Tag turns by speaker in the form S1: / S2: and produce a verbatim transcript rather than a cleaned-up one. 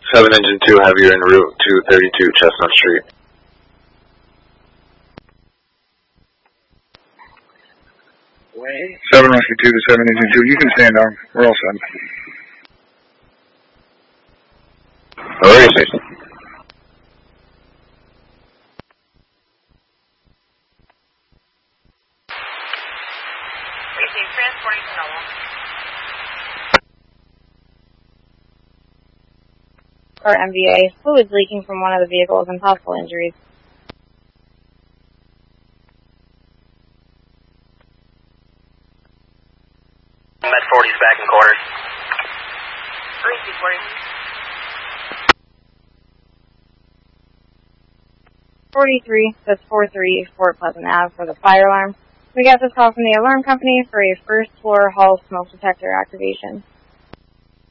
S1: seven Engine two, have you en route to thirty-two Chestnut Street.
S2: seven Rescue two to seven Engine two, you can stand down. We're all set.
S1: Where is it?
S3: Transporting to Noble. Or M V A, fluids leaking from one of the vehicles and possible injuries.
S4: Med forty's back in quarters.
S3: Receive forty. forty-three, that's four three, Fort Pleasant Avenue for the fire alarm. We got this call from the alarm company for a first floor hall smoke detector activation.